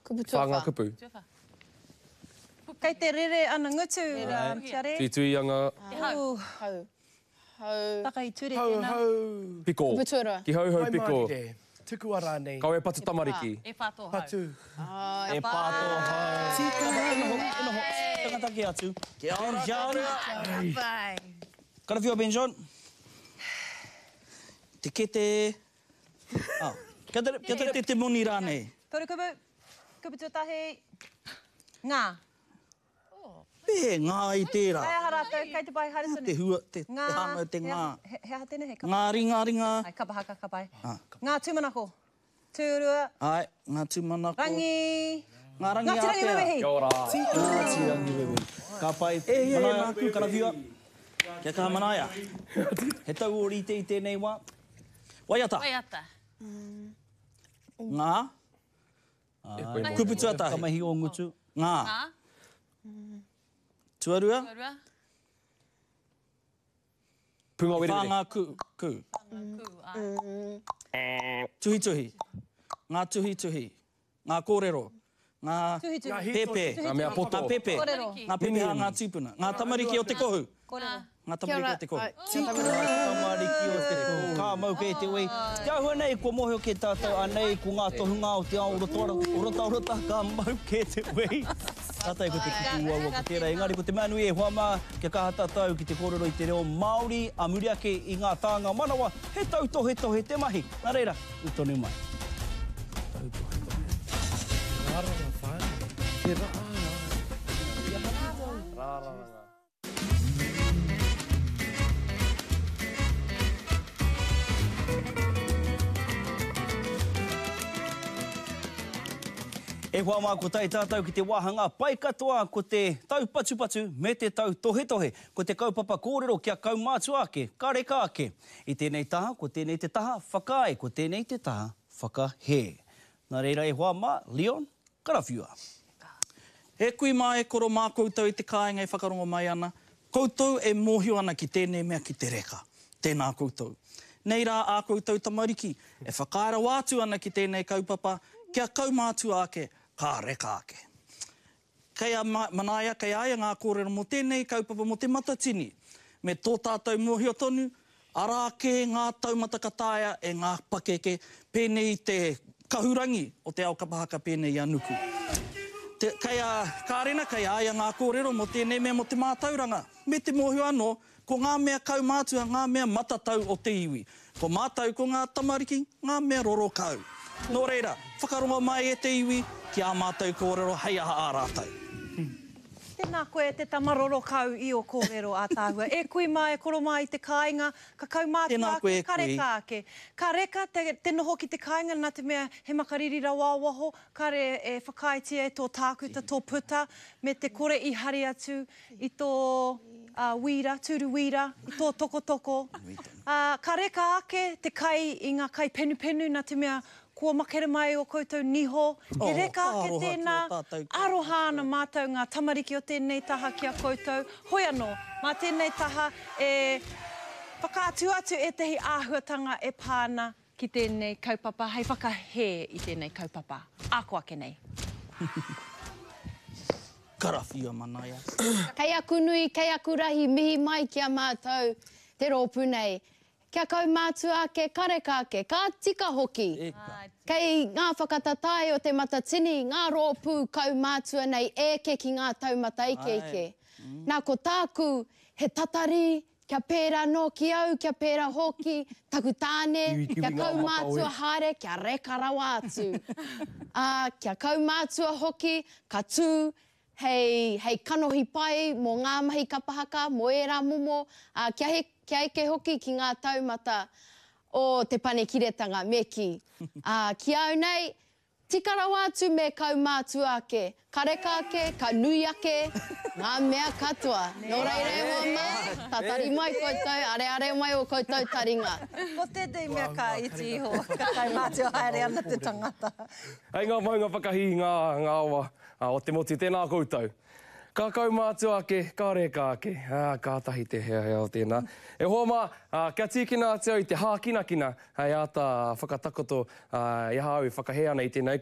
Whanga kupu. Kei te rere ana ngutu, tiare. Tui anga. Hau. Taka i ture Hau, tēnā. hau. Piko. Kuputura. Ki hau hau piko. Tuku ara nei. Kau e patu tamariki. E whātō hau. Patu. E pāto hau. Ino ho. Tangata ki atu. Kia ora. Vai. Karawhia Ben John. Te kete... Kia te moni rānei. Tore kupu. Kupu tūtahi. Ngā. Pē, ngā i tērā. Kai aha rātou, kei te pai harisoni. Te hua, te hanga, te ngā. He aha tēnei, he kapa. Ngā ringa, ringa. Ai, kapa haka, kapai. Ngā tūmanako. Tūrua. Ai, ngā tūmanako. Rangi. Ngā rangi Ngāti rangi wewehi. Kia ora. Ngāti rangi wewehi. Ka pai, manaia aku, karawhia. Kia kaha manaia. He tau ori te i tēnei wā. Waiata. Waiata. Ngā. Kuputua tahi. Kamahi o ngutu. Ngā. Tuarua. Tuarua. Punga werere. Whanga ku. Tuhi tuhi. Ngā tuhi tuhi. Ngā kōrero. Ngā Tuhi tuhi. pepe. Ngā mea poto. Ngā pepe. Kōrero. Ngā pepe ngā tūpuna. Ngā tamariki o te kohu. Kōrero. Ngā tamariki o te kohu. Tamariki o te kohu. Kā mau kei te wei. Te ahua nei, kua mohe o ke tātou anei, ko ngā tohunga o te ao urota, kā mau ke te wei. Tātai ko te kukuaua ko tērā. Engari ko te manu e huama, kia kaha tātou ki te kōrero i te reo Māori, a muri ake i ngā tāngā manawa, he tau tohe te mahi. Nā reira, u tonu mai. Rāranga whānau. Te rāranga. Rāranga. E hoa mā ko tai tātou ki te wāhanga pai katoa ko te tau patu me te tau tohe, ko te kaupapa kōrero kia kaumātua ake, ka reka ake. I tēnei taha, ko tēnei te taha whakae, ko tēnei te taha whakahe. Nā reira e hoa mā, Leon, karawhia. E kui mā e koro mā koutou i te kāinga e whakarongo mai ana, koutou e mōhio ana ki tēnei mea ki te reka. Tēnā koutou. Nei rā ā koutou tamariki, e whakaara wātu ana ki tēnei kaupapa, kia kaumātua ake, ka reka ake. Kei a manaia, kei aia ngā kōrero mo tēnei kaupapa mo te matatini. Me tō tātou mōhio tonu, ara ke ngā taumata kataia e ngā pakeke pēnei te kahurangi o te ao kapahaka pēnei anuku. Kei a kārena, kei aia ngā kōrero mo tēnei mea mo te mātauranga. Me te mōhio anō, ko ngā mea kaumātua, ngā mea matatau o te iwi. Ko mātau ko ngā tamariki, ngā mea roro kau. Nō reira, whakarongo mai e te iwi, ki a mātou kōrero, hei aha ā rātou. Tēnā koe te tamaroro kau i o kōrero a tāhua. E kui mai, e koro mai i te kāinga, ka kaumātua ake, ka reka ake. Ka reka, te noho ki te kāinga, nā te mea he makariri rawawaho, kare e whakaitia e tō tākuta, tō puta, me te kore i hari atu, i tō wira, tūru wira, i tō toko. Ka reka ake, te kai i ngā kai penu, nā te mea kua makere mai o koutou niho. E reka ake tēnā arohana mātou ngā tamariki o tēnei taha ki a koutou. Hoi anō, mā tēnei taha e whakaatu atu e tehi āhuatanga e pāna ki tēnei kaupapa, hei whakahe i tēnei kaupapa. Ako ake nei. Karawhia manaia. Kei aku nui, kei aku rahi, mihi mai ki a mātou te rōpū nei. Kia kaumātua ake, ka reka ake, ka tika hoki. Kei ngā whakatatai o te matatini, ngā rōpū kaumātua nei eke ki ngā taumata ike. Nā ko tāku, he tatari, kia pērā no ki au, kia pērā hoki, taku tāne, kia kaumātua hare, kia reka rawa atu. Kia kaumātua hoki, ka tū, hei kanohi pai mō ngā mahi kapahaka, mō e rā momo, kia eke hoki ki ngā taumata o te pane kiretanga me ki. Ki au nei, tikara wātu me kaumātua ake, ka reka ake, ka nui ake, ngā mea katoa. Nō reire hoa mā, tatari mai koutou, are mai o koutou taringa. Ko tētei mea ka iti iho, ka kaumātua haere ana te tangata. Hei ngā maunga whakahi ngā awa o te moti tēnā koutou. Ka kaumātua ake, ka reka ake, ka tahi te hea o tēnā. E hoa mā, kia tīkina atu au i te hākinakina, hei ata whakatakoto, i hau i whakahea nei tēnei.